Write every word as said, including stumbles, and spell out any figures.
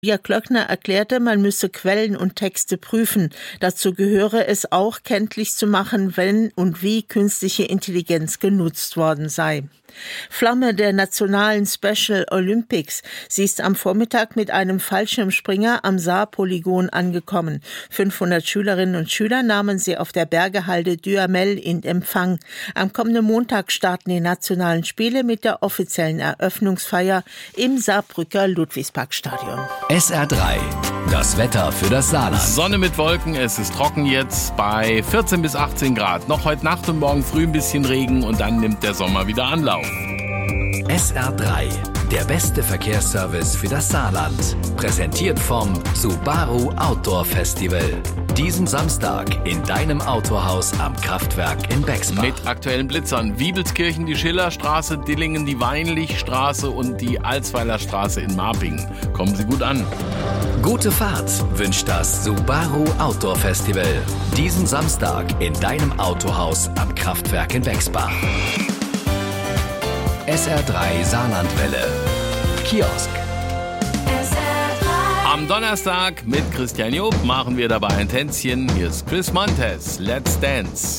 Julia Klöckner erklärte, man müsse Quellen und Texte prüfen. Dazu gehöre es auch, kenntlich zu machen, wenn und wie künstliche Intelligenz genutzt worden sei. Flamme der nationalen Special Olympics. Sie ist am Vormittag mit einem Fallschirmspringer am Saar-Polygon angekommen. fünfhundert Schülerinnen und Schüler nahmen sie auf der Bergehalde Duhamel in Empfang. Am kommenden Montag starten die nationalen Spiele mit der offiziellen Eröffnungsfeier im Saarbrücker Ludwigsparkstadion. S R drei, das Wetter für das Saarland. Sonne mit Wolken, es ist trocken jetzt bei vierzehn bis achtzehn Grad. Noch heute Nacht und morgen früh ein bisschen Regen und dann nimmt der Sommer wieder Anlauf. S R drei, der beste Verkehrsservice für das Saarland. Präsentiert vom Subaru Outdoor Festival. Diesen Samstag in deinem Autohaus am Kraftwerk in Bexbach. Mit aktuellen Blitzern. Wiebelskirchen, die Schillerstraße, Dillingen, die Weinlichstraße und die Alsweiler Straße in Marpingen. Kommen Sie gut an. Gute Fahrt wünscht das Subaru Outdoor Festival. Diesen Samstag in deinem Autohaus am Kraftwerk in Bexbach. S R drei Saarlandwelle. Kiosk. Am Donnerstag mit Christian Job machen wir dabei ein Tänzchen. Hier ist Chris Montes. Let's Dance.